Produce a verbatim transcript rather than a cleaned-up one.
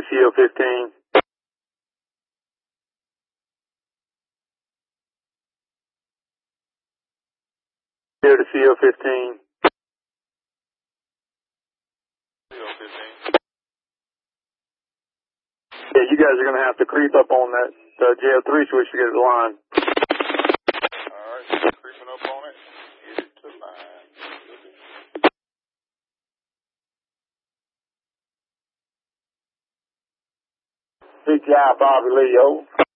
C O fifteen. Here to C O fifteen. C O fifteen. Yeah, you guys are going to have to creep up on that uh, J O three switch to get the line. Alright, creeping up on it. Get it to line. C T I Bobby Leo.